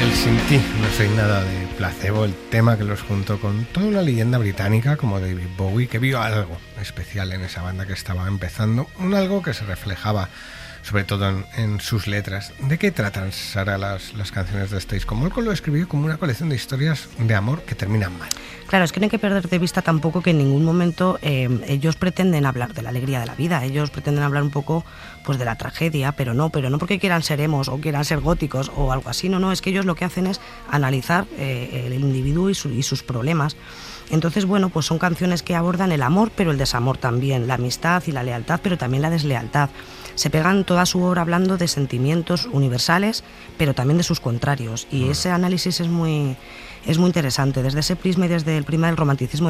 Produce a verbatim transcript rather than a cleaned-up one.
El Sin Ti, no soy nada de Placebo, el tema que los juntó con toda una leyenda británica como David Bowie, que vio algo especial en esa banda que estaba empezando, un algo que se reflejaba sobre todo en, en sus letras. ¿De qué tratan, Sara, las, las canciones de Stace? Molko lo escribió como una colección de historias de amor que terminan mal. Claro, es que no hay que perder de vista tampoco que en ningún momento eh, ellos pretenden hablar de la alegría de la vida, ellos pretenden hablar un poco pues de la tragedia, pero no, pero no porque quieran ser emos o quieran ser góticos o algo así, no, no, es que ellos lo que hacen es analizar eh, el individuo y, su, y sus problemas. Entonces, bueno, pues son canciones que abordan el amor, pero el desamor también, la amistad y la lealtad, pero también la deslealtad. Se pegan toda su obra hablando de sentimientos universales, pero también de sus contrarios, y ese análisis es muy, es muy interesante, desde ese prisma y desde el prisma del romanticismo